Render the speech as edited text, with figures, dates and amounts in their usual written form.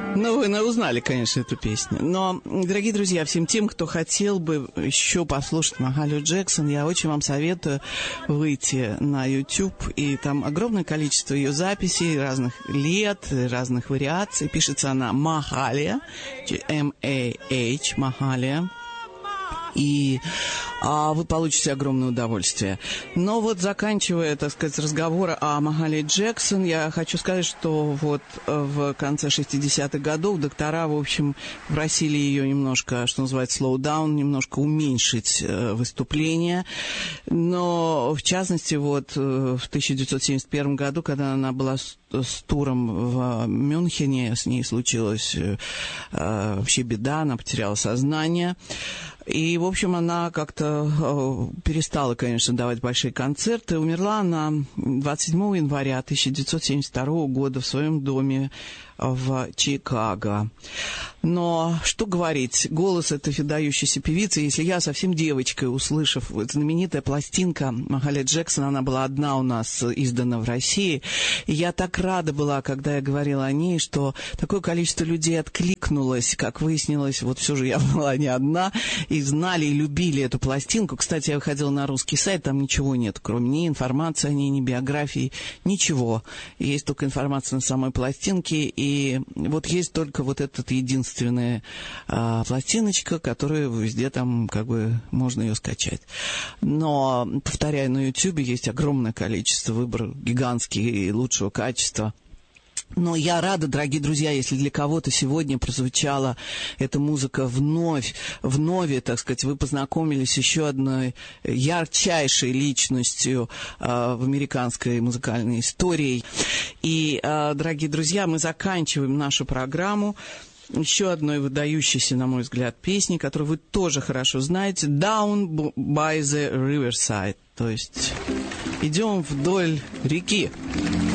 Ну, вы узнали, конечно, эту песню. Но, дорогие друзья, всем тем, кто хотел бы еще послушать Махалию Джексон, я очень вам советую выйти на YouTube. И там огромное количество ее записей разных лет, разных вариаций. Пишется она Махалия, M-A-H, Махалия. И вы получите огромное удовольствие. Но вот заканчивая, так сказать, разговор о Махалии Джексон, я хочу сказать, что вот в конце 60-х годов доктора, в общем, просили ее немножко, что называется, slow down, немножко уменьшить выступление. Но, в частности, вот в 1971 году, когда она была с туром в Мюнхене, с ней случилась вообще беда, она потеряла сознание. И, в общем, она как-то перестала, конечно, давать большие концерты. Умерла она 27 января 1972 года в своем доме в Чикаго. Но что говорить, голос этой выдающейся певицы, если я совсем девочкой, услышав знаменитая пластинка Махалия Джексон, она была одна у нас издана в России, и я так рада была, когда я говорила о ней, что такое количество людей откликнулось, как выяснилось, вот все же я была не одна, и знали, и любили эту пластинку. Кстати, я выходила на русский сайт, там ничего нет, кроме ни информации о ней, ни биографии, ничего. Есть только информация на самой пластинке, и вот есть только вот этот единственная пластиночка, которую везде там как бы можно ее скачать. Но, повторяю, на YouTube есть огромное количество, выбор гигантский и лучшего качества. Но я рада, дорогие друзья, если для кого-то сегодня прозвучала эта музыка вновь, так сказать, вы познакомились с еще одной ярчайшей личностью в американской музыкальной истории. И, дорогие друзья, мы заканчиваем нашу программу еще одной выдающейся, на мой взгляд, песней, которую вы тоже хорошо знаете, «Down by the Riverside», то есть «Идем вдоль реки».